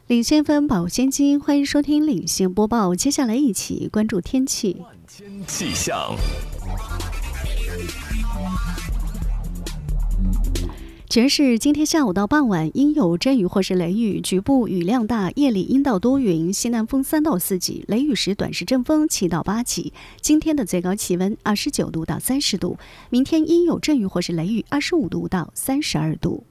领先分保鲜金，欢迎收听领先播报。接下来一起关注天气。 万千气象。 全市今天下午到傍晚阴有阵雨或是雷雨，局部雨量大，夜里阴到多云，西南风3到4级，雷雨时短时阵风7到8级。今天的最高气温29度到30度，明天阴有阵雨或是雷雨，25度到32度。